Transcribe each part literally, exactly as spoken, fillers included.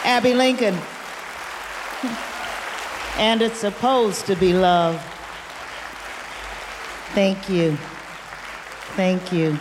Abby Lincoln. And it's supposed to be love. Thank you. Thank you.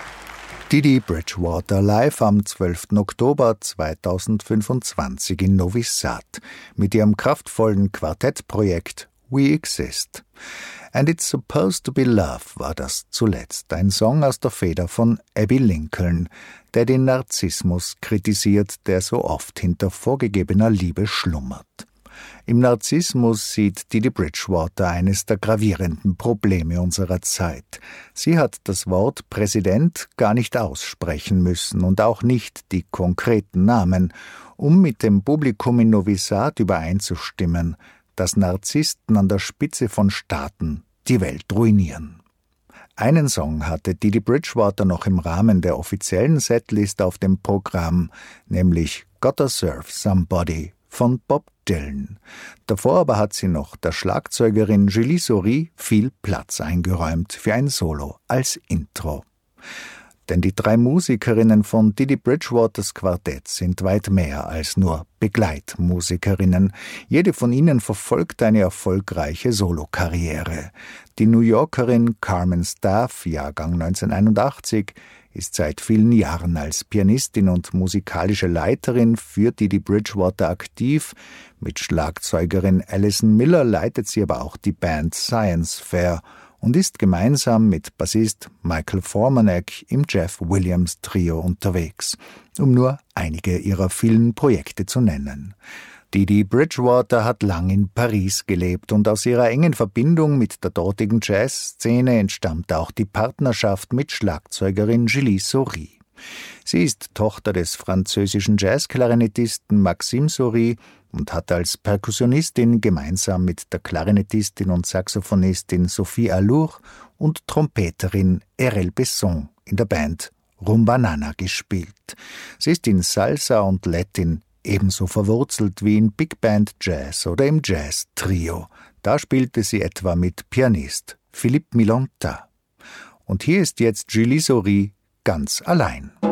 Didi Bridgewater live am zwölften Oktober zweitausendfünfundzwanzig in Novi Sad mit ihrem kraftvollen Quartettprojekt We Exist. And It's Supposed to Be Love war das zuletzt, ein Song aus der Feder von Abby Lincoln, der den Narzissmus kritisiert, der so oft hinter vorgegebener Liebe schlummert. Im Narzissmus sieht Didi Bridgewater eines der gravierenden Probleme unserer Zeit. Sie hat das Wort Präsident gar nicht aussprechen müssen und auch nicht die konkreten Namen, um mit dem Publikum in Novi Sad übereinzustimmen, dass Narzissten an der Spitze von Staaten die Welt ruinieren. Einen Song hatte Didi Bridgewater noch im Rahmen der offiziellen Setlist auf dem Programm, nämlich Gotta Serve Somebody von Bob Dylan. Davor aber hat sie noch der Schlagzeugerin Julie Souris viel Platz eingeräumt für ein Solo als Intro. Denn die drei Musikerinnen von Didi Bridgewaters Quartett sind weit mehr als nur Begleitmusikerinnen. Jede von ihnen verfolgt eine erfolgreiche Solokarriere. Die New Yorkerin Carmen Staff, Jahrgang neunzehnhunderteinundachtzig, ist seit vielen Jahren als Pianistin und musikalische Leiterin für Didi Bridgewater aktiv. Mit Schlagzeugerin Alison Miller leitet sie aber auch die Band Science Fair und ist gemeinsam mit Bassist Michael Formanek im Jeff Williams Trio unterwegs, um nur einige ihrer vielen Projekte zu nennen. Didi Bridgewater hat lang in Paris gelebt und aus ihrer engen Verbindung mit der dortigen Jazzszene entstammt auch die Partnerschaft mit Schlagzeugerin Julie Souris. Sie ist Tochter des französischen Jazzklarinettisten Maxime Souris und hat als Perkussionistin gemeinsam mit der Klarinettistin und Saxophonistin Sophie Allur und Trompeterin Erel Besson in der Band Rumbanana gespielt. Sie ist in Salsa und Latin ebenso verwurzelt wie in Big Band Jazz oder im Jazz Trio. Da spielte sie etwa mit Pianist Philippe Milonta. Und hier ist jetzt Julie Souris ganz allein.